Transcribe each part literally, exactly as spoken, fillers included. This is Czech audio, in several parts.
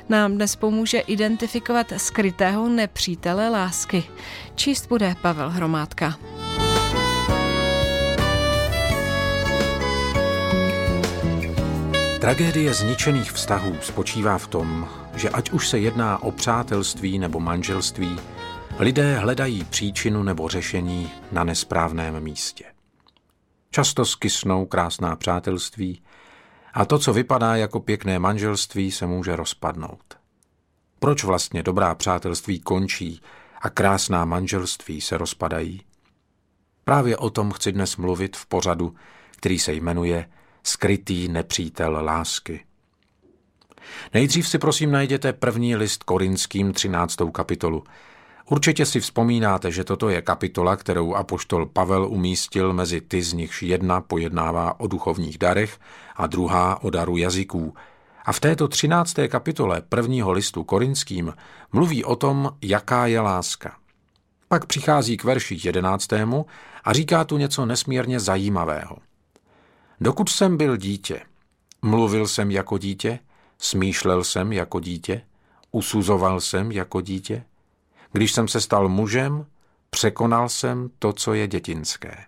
nám dnes pomůže identifikovat skrytého nepřítele lásky. Číst bude Pavel Hromádka. Tragédie zničených vztahů spočívá v tom, že ať už se jedná o přátelství nebo manželství, lidé hledají příčinu nebo řešení na nesprávném místě. Často skysnou krásná přátelství a to, co vypadá jako pěkné manželství, se může rozpadnout. Proč vlastně dobrá přátelství končí a krásná manželství se rozpadají? Právě o tom chci dnes mluvit v pořadu, který se jmenuje Skrytý nepřítel lásky. Nejdřív si prosím najděte první list Korinským třináctou kapitolu. Určitě si vzpomínáte, že toto je kapitola, kterou apoštol Pavel umístil mezi ty, z nichž jedna pojednává o duchovních darech a druhá o daru jazyků. A v této třinácté kapitole prvního listu Korinským mluví o tom, jaká je láska. Pak přichází k verši jedenáctému a říká tu něco nesmírně zajímavého. Dokud jsem byl dítě, mluvil jsem jako dítě, smýšlel jsem jako dítě, usuzoval jsem jako dítě. Když jsem se stal mužem, překonal jsem to, co je dětinské.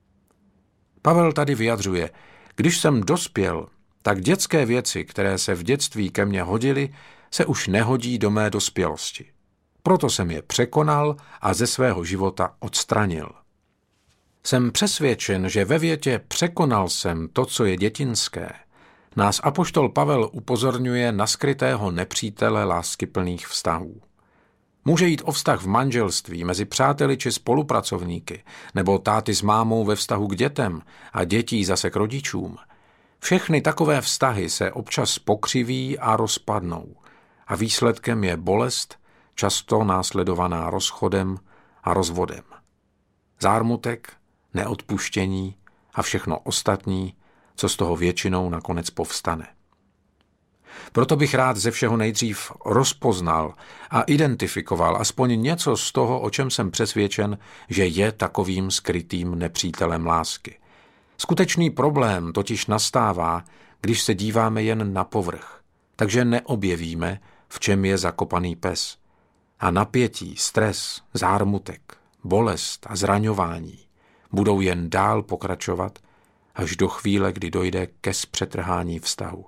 Pavel tady vyjadřuje, když jsem dospěl, tak dětské věci, které se v dětství ke mně hodily, se už nehodí do mé dospělosti. Proto jsem je překonal a ze svého života odstranil. Jsem přesvědčen, že ve větě překonal jsem to, co je dětinské, nás apoštol Pavel upozorňuje na skrytého nepřítele láskyplných vztahů. Může jít o vztah v manželství mezi přáteli či spolupracovníky, nebo táty s mámou ve vztahu k dětem a dětí zase k rodičům. Všechny takové vztahy se občas pokřiví a rozpadnou a výsledkem je bolest, často následovaná rozchodem a rozvodem. Zármutek, neodpuštění a všechno ostatní, co z toho většinou nakonec povstane. Proto bych rád ze všeho nejdřív rozpoznal a identifikoval aspoň něco z toho, o čem jsem přesvědčen, že je takovým skrytým nepřítelem lásky. Skutečný problém totiž nastává, když se díváme jen na povrch, takže neobjevíme, v čem je zakopaný pes. A napětí, stres, zármutek, bolest a zraňování budou jen dál pokračovat až do chvíle, kdy dojde ke zpřetrhání vztahu.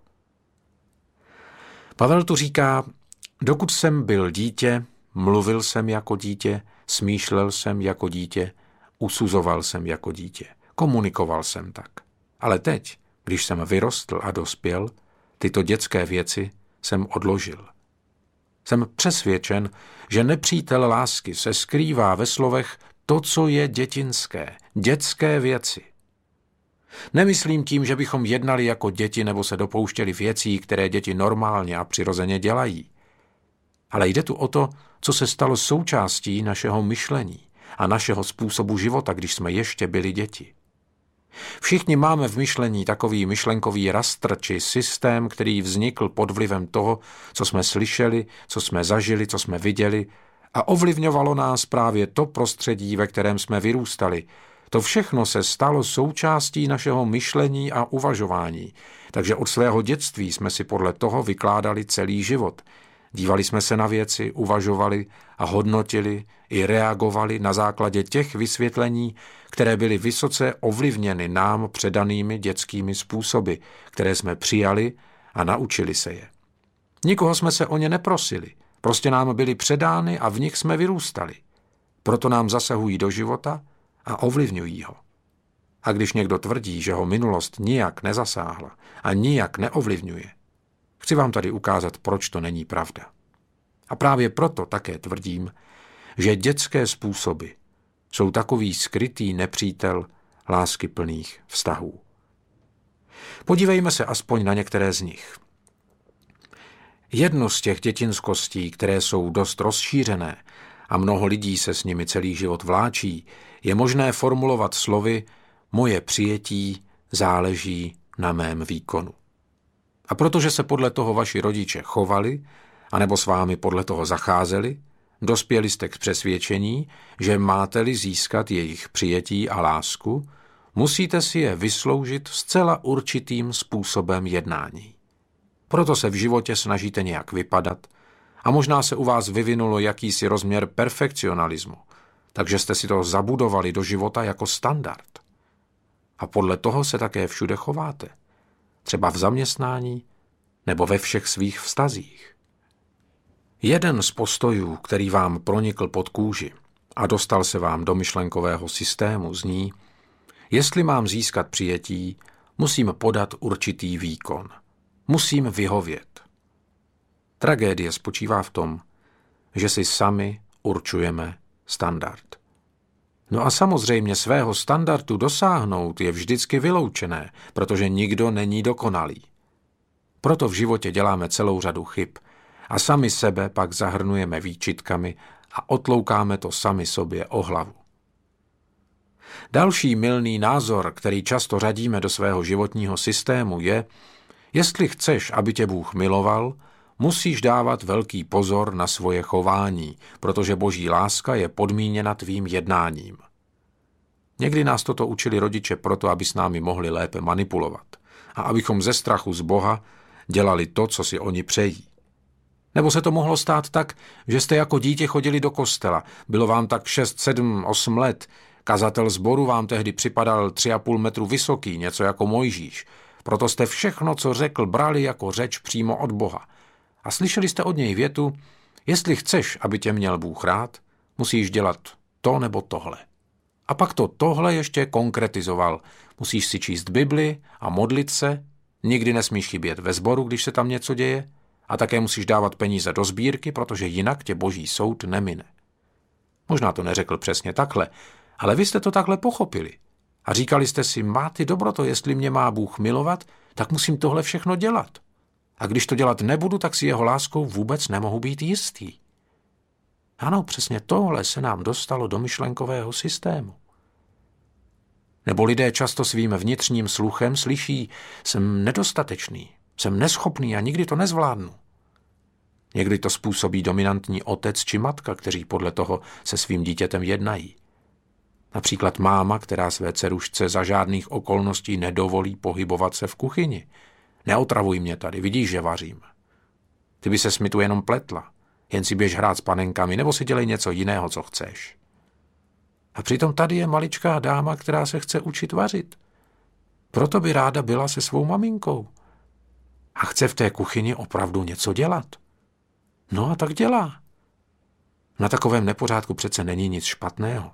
Pavel tu říká, dokud jsem byl dítě, mluvil jsem jako dítě, smýšlel jsem jako dítě, usuzoval jsem jako dítě, komunikoval jsem tak. Ale teď, když jsem vyrostl a dospěl, tyto dětské věci jsem odložil. Jsem přesvědčen, že nepřítel lásky se skrývá ve slovech to, co je dětinské, dětské věci. Nemyslím tím, že bychom jednali jako děti nebo se dopouštěli věcí, které děti normálně a přirozeně dělají. Ale jde tu o to, co se stalo součástí našeho myšlení a našeho způsobu života, když jsme ještě byli děti. Všichni máme v myšlení takový myšlenkový rastr či systém, který vznikl pod vlivem toho, co jsme slyšeli, co jsme zažili, co jsme viděli a ovlivňovalo nás právě to prostředí, ve kterém jsme vyrůstali. To všechno se stalo součástí našeho myšlení a uvažování, takže od svého dětství jsme si podle toho vykládali celý život. Dívali jsme se na věci, uvažovali a hodnotili i reagovali na základě těch vysvětlení, které byly vysoce ovlivněny nám předanými dětskými způsoby, které jsme přijali a naučili se je. Nikoho jsme se o ně neprosili, prostě nám byly předány a v nich jsme vyrůstali. Proto nám zasahují do života a ovlivňují ho. A když někdo tvrdí, že ho minulost nijak nezasáhla a nijak neovlivňuje, chci vám tady ukázat, proč to není pravda. A právě proto také tvrdím, že dětské způsoby jsou takový skrytý nepřítel láskyplných vztahů. Podívejme se aspoň na některé z nich. Jedno z těch dětinskostí, které jsou dost rozšířené a mnoho lidí se s nimi celý život vláčí, je možné formulovat slovy moje přijetí záleží na mém výkonu. A protože se podle toho vaši rodiče chovali, anebo s vámi podle toho zacházeli, dospěli jste k přesvědčení, že máte-li získat jejich přijetí a lásku, musíte si je vysloužit zcela určitým způsobem jednání. Proto se v životě snažíte nějak vypadat a možná se u vás vyvinulo jakýsi rozměr perfekcionalismu, takže jste si to zabudovali do života jako standard. A podle toho se také všude chováte, třeba v zaměstnání nebo ve všech svých vztazích. Jeden z postojů, který vám pronikl pod kůži a dostal se vám do myšlenkového systému, zní: jestli mám získat přijetí, musím podat určitý výkon. Musím vyhovět. Tragédie spočívá v tom, že si sami určujeme standard. No a samozřejmě svého standardu dosáhnout je vždycky vyloučené, protože nikdo není dokonalý. Proto v životě děláme celou řadu chyb a sami sebe pak zahrnujeme výčitkami a otloukáme to sami sobě o hlavu. Další mylný názor, který často řadíme do svého životního systému, je: jestli chceš, aby tě Bůh miloval, musíš dávat velký pozor na svoje chování, protože boží láska je podmíněna tvým jednáním. Někdy nás toto učili rodiče proto, aby s námi mohli lépe manipulovat a abychom ze strachu z Boha dělali to, co si oni přejí. Nebo se to mohlo stát tak, že jste jako dítě chodili do kostela, bylo vám tak šest, sedm, osm let, kazatel sboru vám tehdy připadal tři a půl metru vysoký, něco jako Mojžíš. Proto jste všechno, co řekl, brali jako řeč přímo od Boha. A slyšeli jste od něj větu: jestli chceš, aby tě měl Bůh rád, musíš dělat to nebo tohle. A pak to tohle ještě konkretizoval. Musíš si číst Bibli a modlit se, nikdy nesmíš chybět ve sboru, když se tam něco děje, a také musíš dávat peníze do sbírky, protože jinak tě boží soud nemine. Možná to neřekl přesně takhle, ale vy jste to takhle pochopili. A říkali jste si: má ty dobroto, jestli mě má Bůh milovat, tak musím tohle všechno dělat. A když to dělat nebudu, tak si jeho láskou vůbec nemohu být jistý. Ano, přesně tohle se nám dostalo do myšlenkového systému. Nebo lidé často svým vnitřním sluchem slyší: jsem nedostatečný, jsem neschopný a nikdy to nezvládnu. Někdy to způsobí dominantní otec či matka, kteří podle toho se svým dítětem jednají. Například máma, která své dcerušce za žádných okolností nedovolí pohybovat se v kuchyni. Neotravuj mě tady, vidíš, že vařím. Ty by ses mi tu jenom pletla, jen si běž hrát s panenkami nebo si dělej něco jiného, co chceš. A přitom tady je maličká dáma, která se chce učit vařit. Proto by ráda byla se svou maminkou. A chce v té kuchyni opravdu něco dělat. No a tak dělá. Na takovém nepořádku přece není nic špatného.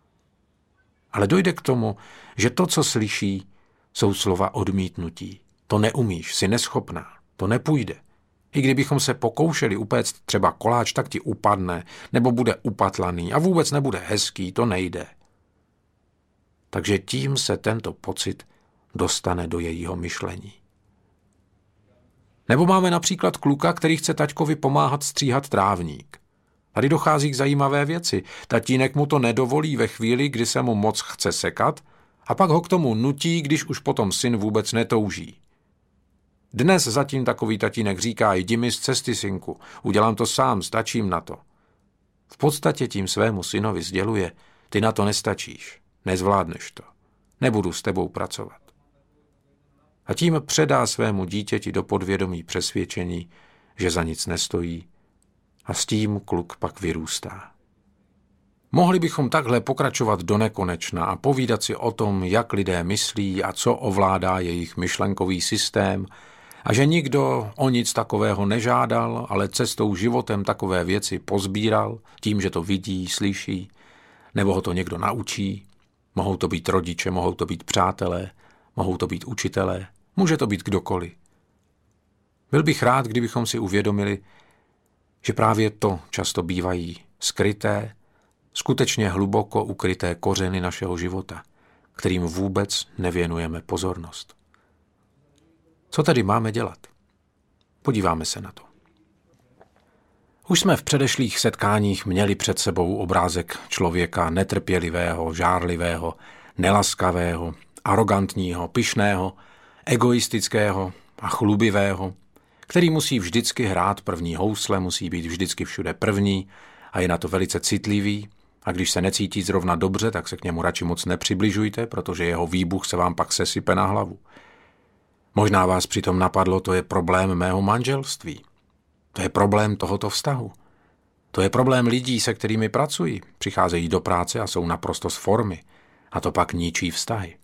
Ale dojde k tomu, že to, co slyší, jsou slova odmítnutí. To neumíš, jsi neschopná, to nepůjde. I kdybychom se pokoušeli upéct třeba koláč, tak ti upadne, nebo bude upatlaný a vůbec nebude hezký, to nejde. Takže tím se tento pocit dostane do jejího myšlení. Nebo máme například kluka, který chce taťkovi pomáhat stříhat trávník. Tady dochází k zajímavé věci. Tatínek mu to nedovolí ve chvíli, kdy se mu moc chce sekat, a pak ho k tomu nutí, když už potom syn vůbec netouží. Dnes zatím takový tatínek říká: jdi mi z cesty, synku, udělám to sám, stačím na to. V podstatě tím svému synovi sděluje: ty na to nestačíš, nezvládneš to, nebudu s tebou pracovat. A tím předá svému dítěti do podvědomí přesvědčení, že za nic nestojí, a s tím kluk pak vyrůstá. Mohli bychom takhle pokračovat do nekonečna a povídat si o tom, jak lidé myslí a co ovládá jejich myšlenkový systém, a že nikdo o nic takového nežádal, ale cestou životem takové věci pozbíral, tím, že to vidí, slyší, nebo ho to někdo naučí. Mohou to být rodiče, mohou to být přátelé, mohou to být učitelé, může to být kdokoliv. Byl bych rád, kdybychom si uvědomili, že právě to často bývají skryté, skutečně hluboko ukryté kořeny našeho života, kterým vůbec nevěnujeme pozornost. Co tedy máme dělat? Podíváme se na to. Už jsme v předešlých setkáních měli před sebou obrázek člověka netrpělivého, žárlivého, nelaskavého, arogantního, pyšného, egoistického a chlubivého, který musí vždycky hrát první housle, musí být vždycky všude první a je na to velice citlivý, a když se necítí zrovna dobře, tak se k němu radši moc nepřibližujte, protože jeho výbuch se vám pak sesype na hlavu. Možná vás přitom napadlo, to je problém mého manželství. To je problém tohoto vztahu. To je problém lidí, se kterými pracuji. Přicházejí do práce a jsou naprosto z formy. A to pak ničí vztahy.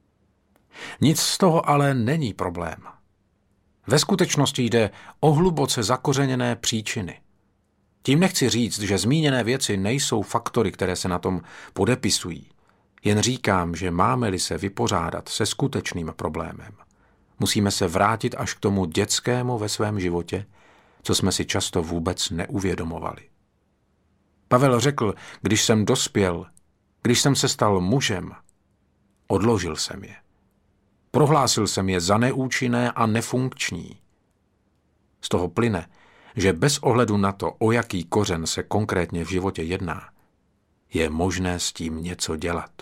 Nic z toho ale není problém. Ve skutečnosti jde o hluboce zakořeněné příčiny. Tím nechci říct, že zmíněné věci nejsou faktory, které se na tom podepisují. Jen říkám, že máme-li se vypořádat se skutečným problémem, musíme se vrátit až k tomu dětskému ve svém životě, co jsme si často vůbec neuvědomovali. Pavel řekl, když jsem dospěl, když jsem se stal mužem, odložil jsem je. Prohlásil jsem je za neúčinné a nefunkční. Z toho plyne, že bez ohledu na to, o jaký kořen se konkrétně v životě jedná, je možné s tím něco dělat.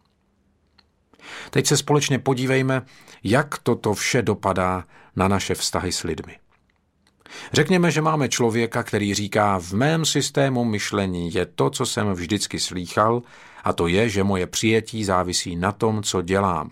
Teď se společně podívejme, jak toto vše dopadá na naše vztahy s lidmi. Řekněme, že máme člověka, který říká, v mém systému myšlení je to, co jsem vždycky slýchal, a to je, že moje přijetí závisí na tom, co dělám.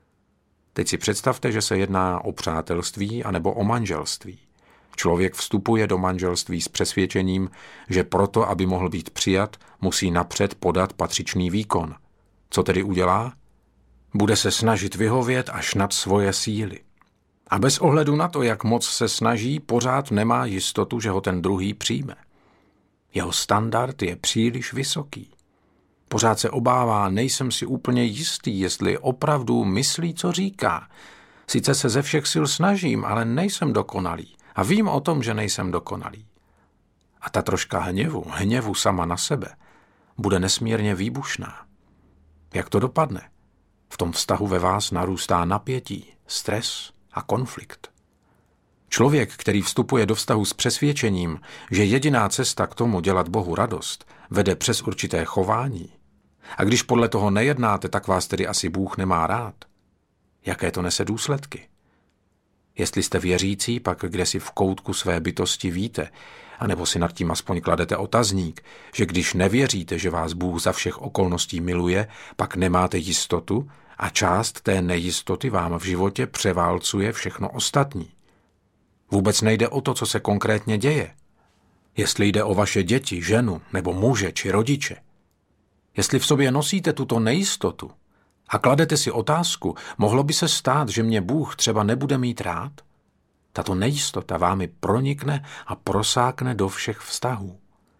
Teď si představte, že se jedná o přátelství anebo o manželství. Člověk vstupuje do manželství s přesvědčením, že proto, aby mohl být přijat, musí napřed podat patřičný výkon. Co tedy udělá? Bude se snažit vyhovět až nad svoje síly. A bez ohledu na to, jak moc se snaží, pořád nemá jistotu, že ho ten druhý přijme. Jeho standard je příliš vysoký. Pořád se obává, nejsem si úplně jistý, jestli opravdu myslí, co říká. Sice se ze všech sil snažím, ale nejsem dokonalý. A vím o tom, že nejsem dokonalý. A ta troška hněvu, hněvu sama na sebe, bude nesmírně výbušná. Jak to dopadne? V tom vztahu ve vás narůstá napětí, stres a konflikt. Člověk, který vstupuje do vztahu s přesvědčením, že jediná cesta k tomu dělat Bohu radost, vede přes určité chování, a když podle toho nejednáte, tak vás tedy asi Bůh nemá rád. Jaké to nese důsledky? Jestli jste věřící, pak kde si v koutku své bytosti víte, anebo si nad tím aspoň kladete otazník, že když nevěříte, že vás Bůh za všech okolností miluje, pak nemáte jistotu a část té nejistoty vám v životě převálcuje všechno ostatní. Vůbec nejde o to, co se konkrétně děje. Jestli jde o vaše děti, ženu nebo muže či rodiče. Jestli v sobě nosíte tuto nejistotu a kladete si otázku, mohlo by se stát, že mě Bůh třeba nebude mít rád? Tato nejistota vámi pronikne a prosákne do všech vztahů.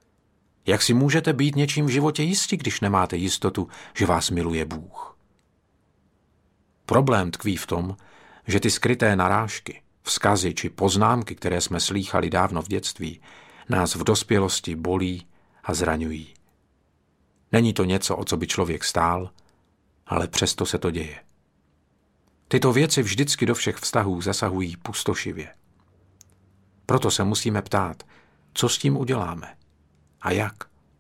Jak si můžete být něčím v životě jistí, když nemáte jistotu, že vás miluje Bůh? Problém tkví v tom, že ty skryté narážky, vzkazy či poznámky, které jsme slýchali dávno v dětství, nás v dospělosti bolí a zraňují. Není to něco, o co by člověk stál, ale přesto se to děje. Tyto věci vždycky do všech vztahů zasahují pustošivě. Proto se musíme ptát, co s tím uděláme a jak.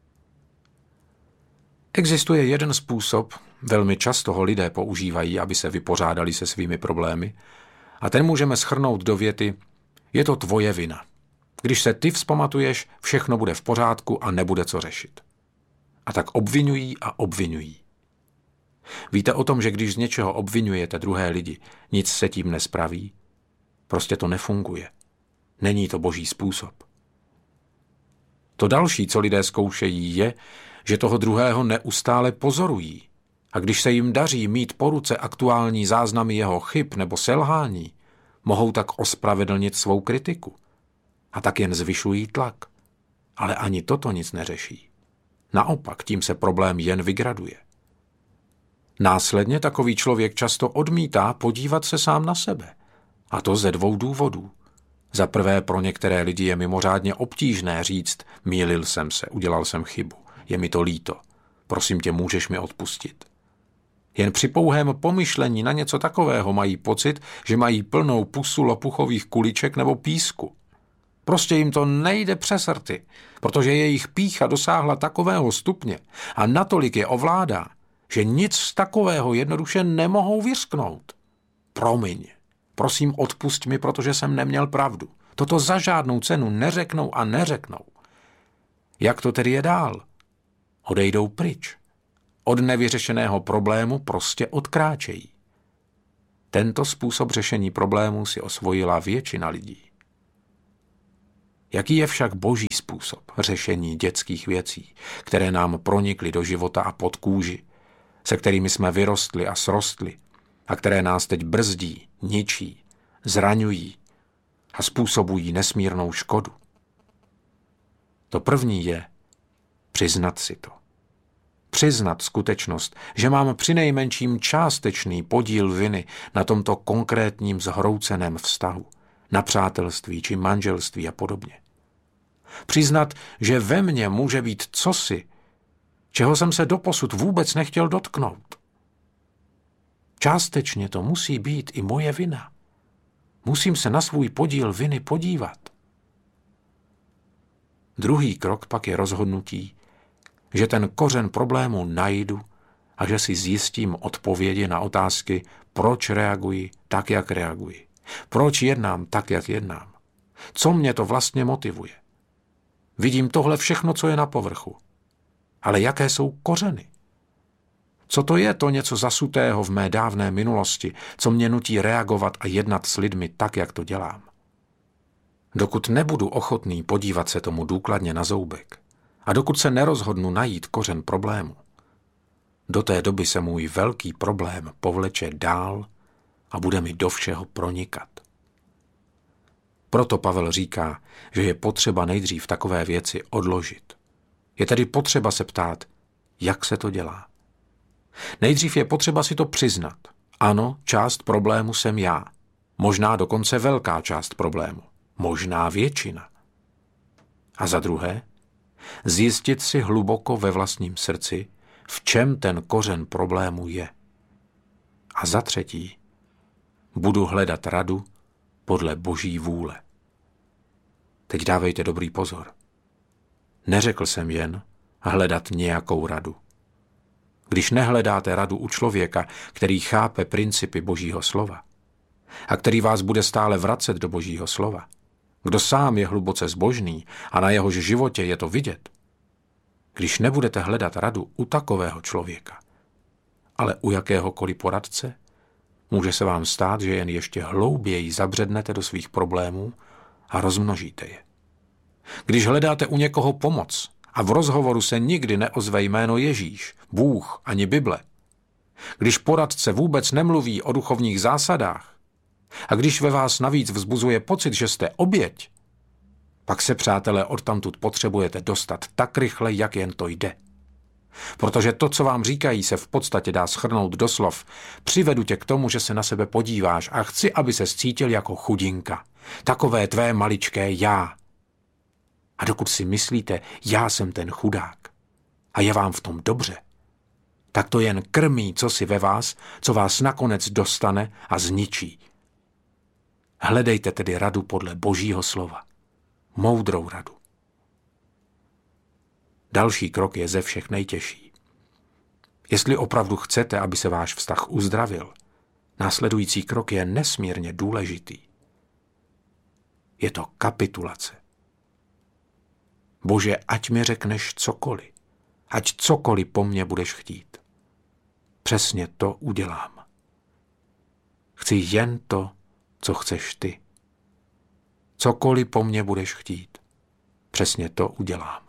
Existuje jeden způsob, velmi často ho lidé používají, aby se vypořádali se svými problémy, a ten můžeme shrnout do věty: je to tvoje vina. Když se ty vzpamatuješ, všechno bude v pořádku a nebude co řešit. A tak obvinují a obvinují. Víte o tom, že když z něčeho obvinujete druhé lidi, nic se tím nespraví? Prostě to nefunguje. Není to boží způsob. To další, co lidé zkoušejí, je, že toho druhého neustále pozorují. A když se jim daří mít po ruce aktuální záznamy jeho chyb nebo selhání, mohou tak ospravedlnit svou kritiku. A tak jen zvyšují tlak. Ale ani toto nic neřeší. Naopak, tím se problém jen vygraduje. Následně takový člověk často odmítá podívat se sám na sebe. A to ze dvou důvodů. Za prvé, pro některé lidi je mimořádně obtížné říct: mýlil jsem se, udělal jsem chybu, je mi to líto, prosím tě, můžeš mi odpustit. Jen při pouhém pomyšlení na něco takového mají pocit, že mají plnou pusu lopuchových kuliček nebo písku. Prostě jim to nejde přes rty, protože jejich pýcha dosáhla takového stupně a natolik je ovládá, že nic z takového jednoduše nemohou vyřknout. Promiň, prosím, odpusť mi, protože jsem neměl pravdu. Toto za žádnou cenu neřeknou a neřeknou. Jak to tedy je dál? Odejdou pryč. Od nevyřešeného problému prostě odkráčejí. Tento způsob řešení problémů si osvojila většina lidí. Jaký je však boží způsob řešení dětských věcí, které nám pronikly do života a pod kůži, se kterými jsme vyrostli a srostli a které nás teď brzdí, ničí, zraňují a způsobují nesmírnou škodu? To první je přiznat si to. Přiznat skutečnost, že mám přinejmenším částečný podíl viny na tomto konkrétním zhrouceném vztahu, na přátelství či manželství a podobně. Přiznat, že ve mně může být cosi, čeho jsem se doposud vůbec nechtěl dotknout. Částečně to musí být i moje vina. Musím se na svůj podíl viny podívat. Druhý krok pak je rozhodnutí, že ten kořen problému najdu a že si zjistím odpovědi na otázky, proč reaguji tak, jak reaguji. Proč jednám tak, jak jednám. Co mě to vlastně motivuje. Vidím tohle všechno, co je na povrchu. Ale jaké jsou kořeny? Co to je to něco zasutého v mé dávné minulosti, co mě nutí reagovat a jednat s lidmi tak, jak to dělám? Dokud nebudu ochotný podívat se tomu důkladně na zoubek a dokud se nerozhodnu najít kořen problému, do té doby se můj velký problém povleče dál a bude mi do všeho pronikat. Proto Pavel říká, že je potřeba nejdřív takové věci odložit. Je tedy potřeba se ptát, jak se to dělá. Nejdřív je potřeba si to přiznat. Ano, část problému jsem já. Možná dokonce velká část problému. Možná většina. A za druhé, zjistit si hluboko ve vlastním srdci, v čem ten kořen problému je. A za třetí, budu hledat radu podle boží vůle. Teď dávejte dobrý pozor. Neřekl jsem jen hledat nějakou radu. Když nehledáte radu u člověka, který chápe principy božího slova a který vás bude stále vracet do božího slova, kdo sám je hluboce zbožný a na jehož životě je to vidět, když nebudete hledat radu u takového člověka, ale u jakéhokoliv poradce, může se vám stát, že jen ještě hlouběji zabřednete do svých problémů a rozmnožíte je. Když hledáte u někoho pomoc a v rozhovoru se nikdy neozve jméno Ježíš, Bůh ani Bible, když poradce vůbec nemluví o duchovních zásadách a když ve vás navíc vzbuzuje pocit, že jste oběť, pak se, přátelé, odtamtud potřebujete dostat tak rychle, jak jen to jde. Protože to, co vám říkají, se v podstatě dá shrnout do slov. Přivedu tě k tomu, že se na sebe podíváš a chci, aby se cítil jako chudinka. Takové tvé maličké já. A dokud si myslíte, já jsem ten chudák a je vám v tom dobře, tak to jen krmí cosi ve vás, co vás nakonec dostane a zničí. Hledejte tedy radu podle božího slova. Moudrou radu. Další krok je ze všech nejtěžší. Jestli opravdu chcete, aby se váš vztah uzdravil, následující krok je nesmírně důležitý. Je to kapitulace. Bože, ať mi řekneš cokoliv, ať cokoliv po mně budeš chtít. Přesně to udělám. Chci jen to, co chceš ty. Cokoliv po mně budeš chtít, přesně to udělám.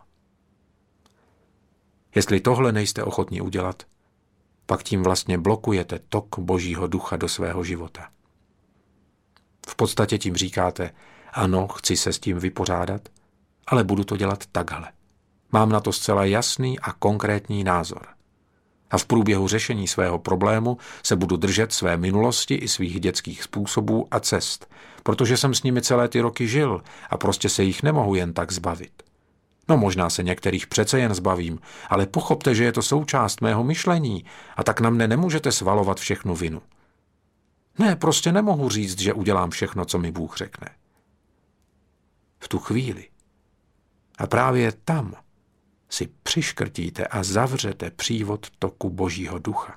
Jestli tohle nejste ochotni udělat, pak tím vlastně blokujete tok Božího ducha do svého života. V podstatě tím říkáte, ano, chci se s tím vypořádat, ale budu to dělat takhle. Mám na to zcela jasný a konkrétní názor. A v průběhu řešení svého problému se budu držet své minulosti i svých dětských způsobů a cest, protože jsem s nimi celé ty roky žil a prostě se jich nemohu jen tak zbavit. No možná se některých přece jen zbavím, ale pochopte, že je to součást mého myšlení a tak na mne nemůžete svalovat všechnu vinu. Ne, prostě nemohu říct, že udělám všechno, co mi Bůh řekne. V tu chvíli a právě tam si přiškrtíte a zavřete přívod toku Božího ducha.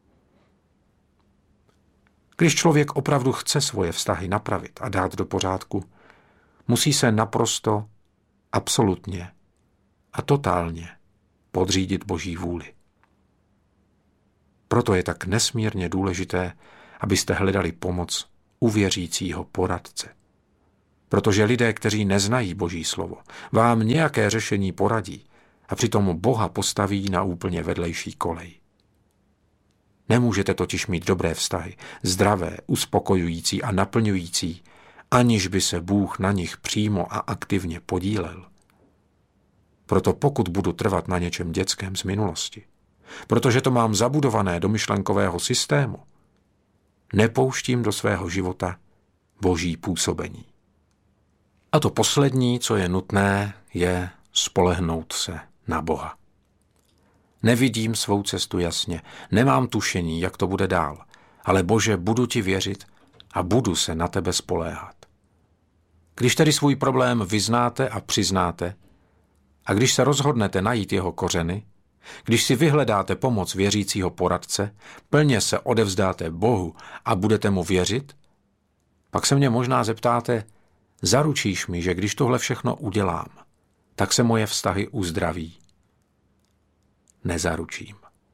Když člověk opravdu chce svoje vztahy napravit a dát do pořádku, musí se naprosto, absolutně a totálně podřídit Boží vůli. Proto je tak nesmírně důležité, abyste hledali pomoc u věřícího poradce. Protože lidé, kteří neznají Boží slovo, vám nějaké řešení poradí a přitom Boha postaví na úplně vedlejší kolej. Nemůžete totiž mít dobré vztahy, zdravé, uspokojující a naplňující, aniž by se Bůh na nich přímo a aktivně podílel. Proto pokud budu trvat na něčem dětském z minulosti, protože to mám zabudované do myšlenkového systému, nepouštím do svého života Boží působení. A to poslední, co je nutné, je spolehnout se na Boha. Nevidím svou cestu jasně, nemám tušení, jak to bude dál, ale Bože, budu ti věřit a budu se na tebe spoléhat. Když tedy svůj problém vyznáte a přiznáte, a když se rozhodnete najít jeho kořeny, když si vyhledáte pomoc věřícího poradce, plně se odevzdáte Bohu a budete mu věřit, pak se mě možná zeptáte, zaručíš mi, že když tohle všechno udělám, tak se moje vztahy uzdraví? Nezaručím.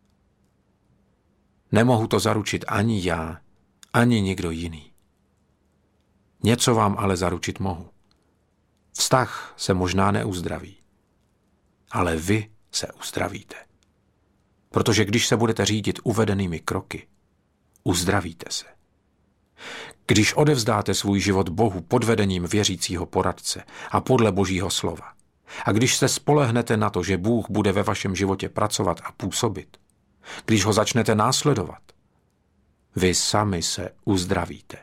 Nemohu to zaručit ani já, ani nikdo jiný. Něco vám ale zaručit mohu. Vztah se možná neuzdraví, ale vy se uzdravíte. Protože když se budete řídit uvedenými kroky, uzdravíte se. Když odevzdáte svůj život Bohu pod vedením věřícího poradce a podle Božího slova, a když se spolehnete na to, že Bůh bude ve vašem životě pracovat a působit, když ho začnete následovat, vy sami se uzdravíte.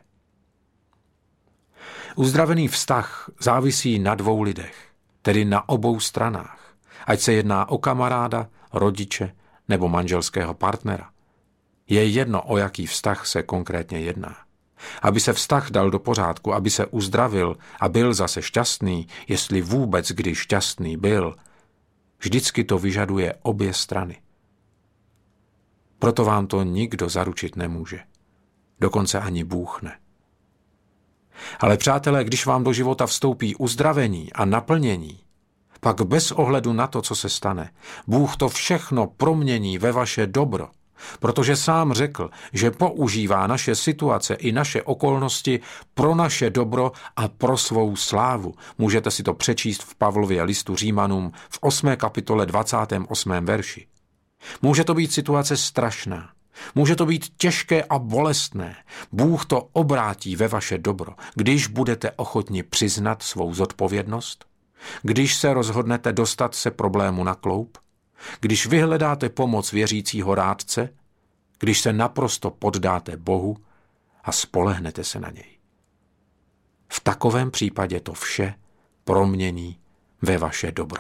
Uzdravený vztah závisí na dvou lidech, tedy na obou stranách, ať se jedná o kamaráda, rodiče nebo manželského partnera. Je jedno, o jaký vztah se konkrétně jedná. Aby se vztah dal do pořádku, aby se uzdravil a byl zase šťastný, jestli vůbec kdy šťastný byl, vždycky to vyžaduje obě strany. Proto vám to nikdo zaručit nemůže. Dokonce ani Bůh ne. Ale přátelé, když vám do života vstoupí uzdravení a naplnění, pak bez ohledu na to, co se stane, Bůh to všechno promění ve vaše dobro, protože sám řekl, že používá naše situace i naše okolnosti pro naše dobro a pro svou slávu. Můžete si to přečíst v Pavlově listu Římanům v osmé kapitole dvacátém osmém verši. Může to být situace strašná, může to být těžké a bolestné. Bůh to obrátí ve vaše dobro, když budete ochotni přiznat svou zodpovědnost, když se rozhodnete dostat se problému na kloup, když vyhledáte pomoc věřícího rádce, když se naprosto poddáte Bohu a spolehnete se na něj. V takovém případě to vše promění ve vaše dobro.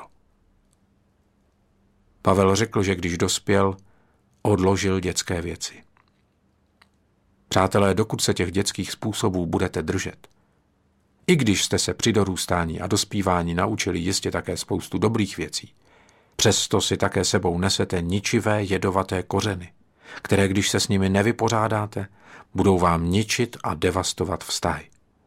Pavel řekl, že když dospěl, odložil dětské věci. Přátelé, dokud se těch dětských způsobů budete držet, i když jste se při dorůstání a dospívání naučili jistě také spoustu dobrých věcí, přesto si také sebou nesete ničivé jedovaté kořeny, které, když se s nimi nevypořádáte, budou vám ničit a devastovat vztahy.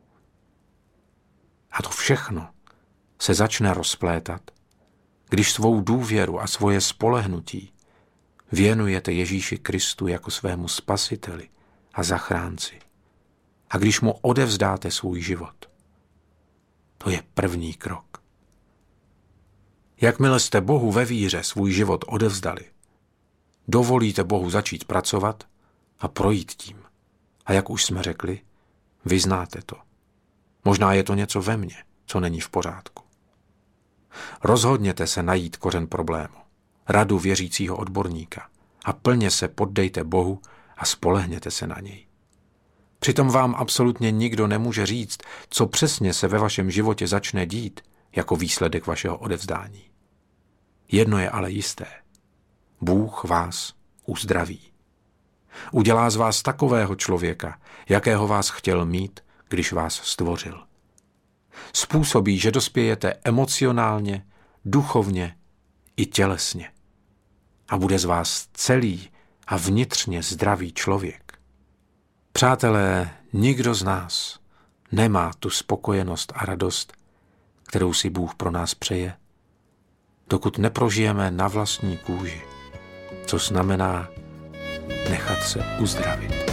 A to všechno se začne rozplétat, když svou důvěru a svoje spolehnutí věnujete Ježíši Kristu jako svému spasiteli a zachránci. A když mu odevzdáte svůj život. To je první krok. Jakmile jste Bohu ve víře svůj život odevzdali, dovolíte Bohu začít pracovat a projít tím. A jak už jsme řekli, vyznáte to. Možná je to něco ve mně, co není v pořádku. Rozhodněte se najít kořen problému, radu věřícího odborníka a plně se poddejte Bohu a spolehněte se na něj. Přitom vám absolutně nikdo nemůže říct, co přesně se ve vašem životě začne dít jako výsledek vašeho odevzdání. Jedno je ale jisté. Bůh vás uzdraví. Udělá z vás takového člověka, jakého vás chtěl mít, když vás stvořil. Způsobí, že dospějete emocionálně, duchovně i tělesně. A bude z vás celý a vnitřně zdravý člověk. Přátelé, nikdo z nás nemá tu spokojenost a radost, kterou si Bůh pro nás přeje, dokud neprožijeme na vlastní kůži, co znamená nechat se uzdravit.